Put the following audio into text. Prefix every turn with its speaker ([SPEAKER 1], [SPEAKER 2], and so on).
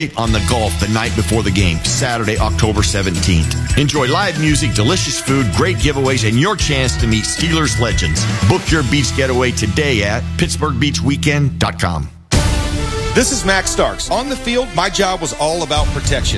[SPEAKER 1] on the Gulf the night before the game, Saturday, October 17th. Enjoy live music, delicious food, great giveaways, and your chance to meet Steelers legends. Book your beach getaway today at PittsburghBeachWeekend.com.
[SPEAKER 2] This is Max Starks. On the field, my job was all about protection.